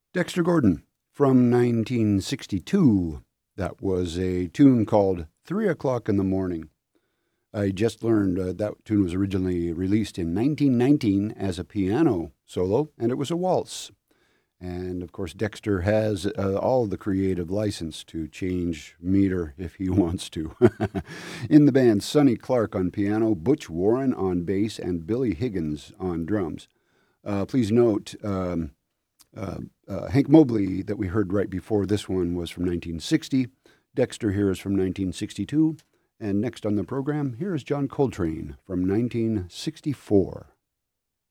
Dexter Gordon from 1962. That was a tune called 3 O'Clock in the Morning. I just learned that tune was originally released in 1919 as a piano solo, and it was a waltz. And of course, Dexter has all the creative license to change meter if he wants to. In the band, Sonny Clark on piano, Butch Warren on bass, and Billy Higgins on drums. Please note, Hank Mobley that we heard right before this one was from 1960. Dexter here is from 1962. And next on the program, here is John Coltrane from 1964.